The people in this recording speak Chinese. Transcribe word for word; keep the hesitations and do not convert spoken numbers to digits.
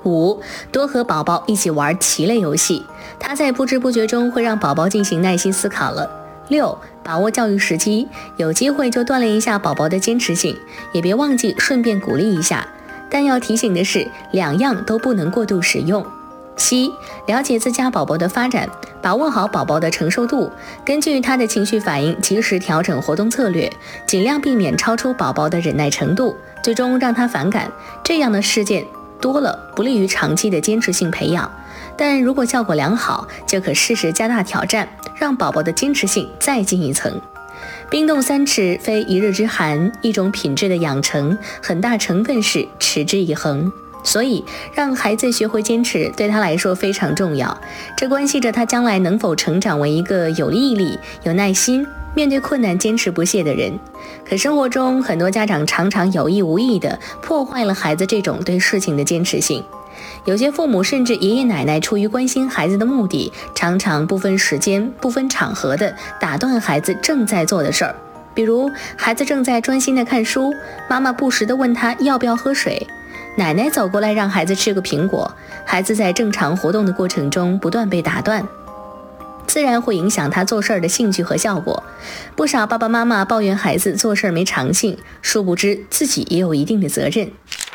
五、多和宝宝一起玩棋类游戏，它在不知不觉中会让宝宝进行耐心思考了。六、把握教育时机，有机会就锻炼一下宝宝的坚持性，也别忘记顺便鼓励一下。但要提醒的是，两样都不能过度使用。七、了解自家宝宝的发展，把握好宝宝的承受度，根据他的情绪反应及时调整活动策略，尽量避免超出宝宝的忍耐程度，最终让他反感。这样的事件多了，不利于长期的坚持性培养。但如果效果良好，就可适时加大挑战，让宝宝的坚持性再进一层。冰冻三尺非一日之寒，一种品质的养成，很大成分是持之以恒。所以让孩子学会坚持对他来说非常重要，这关系着他将来能否成长为一个有毅力、有耐心、面对困难坚持不懈的人。可生活中很多家长常常有意无意地破坏了孩子这种对事情的坚持性，有些父母甚至爷爷奶奶出于关心孩子的目的，常常不分时间、不分场合地打断孩子正在做的事儿。比如孩子正在专心地看书，妈妈不时地问他要不要喝水，奶奶走过来让孩子吃个苹果，孩子在正常活动的过程中不断被打断，自然会影响他做事儿的兴趣和效果。不少爸爸妈妈抱怨孩子做事儿没长性，殊不知自己也有一定的责任。